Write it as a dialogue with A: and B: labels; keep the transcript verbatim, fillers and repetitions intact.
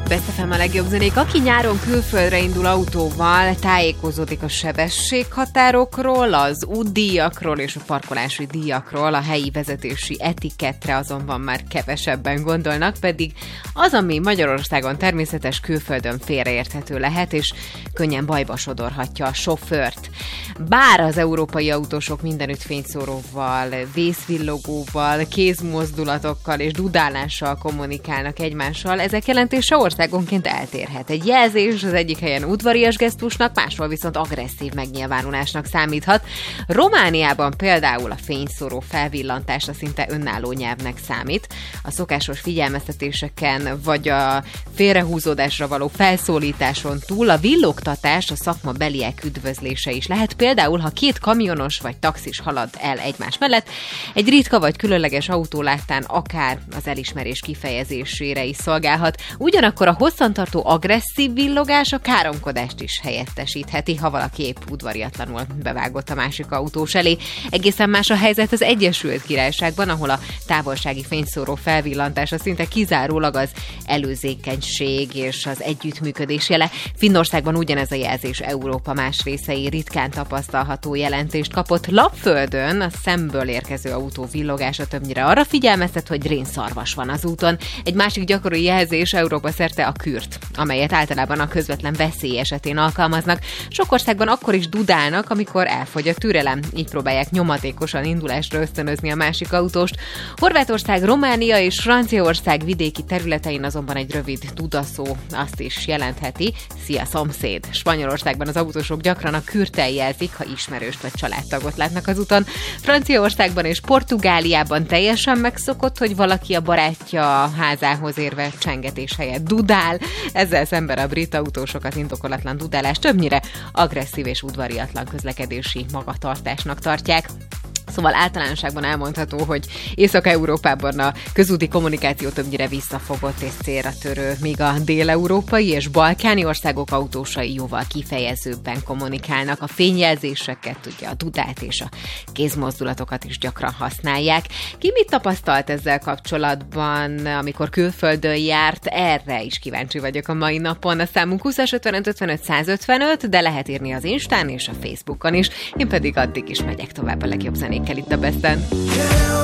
A: Best ef em a legjobb zenék. Aki nyáron külföldre indul autóval, tájékozódik a sebességhatárokról, az útdíjakról és a parkolási díjakról, a helyi vezetési etikettre azonban már kevesebben gondolnak, pedig az, ami Magyarországon természetes, külföldön félreérthető lehet, és könnyen bajba sodorhatja a sofőrt. Bár az európai autósok mindenütt fényszóróval, vészvillogóval, kézmozdulatokkal és dudálással kommunikálnak egymással, ezek jelentése országonként eltérhet. Egy jelzés az egyik helyen udvarias gesztusnak, máshol viszont agresszív megnyilvánulásnak számíthat. Romániában például a fényszóró felvillantása szinte önálló nyelvnek számít. A szokásos figyelmeztetéseken vagy a félrehúzódásra való felszólításon túl a villogtatás, a szakma beliek üdvözlése is lehet. Például, ha két kamionos vagy taxis halad el egymás mellett, egy ritka vagy különleges autó láttán akár az elismerés kifejezésére is szolgálhat. Ugyanakkor a hosszantartó agresszív villogás a káromkodást is helyettesítheti, ha valaki épp udvariatlanul bevágott a másik autós elé. Egészen más a helyzet az Egyesült Királyságban, ahol a távolsági fényszóró felvillantása szinte kizárólag az előzékenység és az együttműködés jele. Finnországban ugyanez a jelzés Európa más részei ritkán tapasztalható jelentést kapott. Lapföldön a szemből érkező autó villogása többnyire arra figyelmeztet, hogy rénszarvas van az úton. Egy másik gyakori jelzés Európa szerte a kürt, amelyet általában a közvetlen veszély esetén alkalmaznak. Sok országban akkor is dudálnak, amikor elfogy a türelem. Így próbálják nyomatékosan indulásra ösztönözni a másik autóst. Horvátország, Románia és Franciaország vidéki területein azonban egy rövid dudaszó azt is jelentheti: szia szomszéd. Spanyolországban az autósok gyakran a kürttel jelzik, ha ismerőst vagy családtagot látnak az úton. Franciaországban és Portugáliában teljesen megszokott, hogy valaki a barátja házához érve csengetés helyett dudál. Ezzel szemben a brit autósok az indokolatlan dudálást többnyire agresszív és udvariatlan közlekedési magatartásnak tartják. Szóval általánosságban elmondható, hogy Észak-Európában a közúti kommunikáció többnyire visszafogott és célra törő, míg a dél-európai és balkáni országok autósai jóval kifejezőbben kommunikálnak. A fényjelzéseket, ugye a dudát és a kézmozdulatokat is gyakran használják. Ki mit tapasztalt ezzel kapcsolatban, amikor külföldön járt? Erre is kíváncsi vagyok a mai napon. A számunk húsz ötvenöt ötvenöt százötvenöt, de lehet írni az Instán és a Facebookon is. Én pedig addig is megyek tovább a legjobb zenékkel itt a Besten.